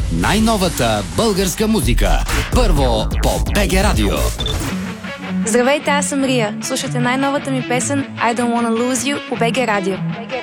Най-новата българска музика. Първо по БГ Радио. Здравейте, аз съм Рия. Слушайте най-новата ми песен I Don't Wanna Lose You по БГ Радио.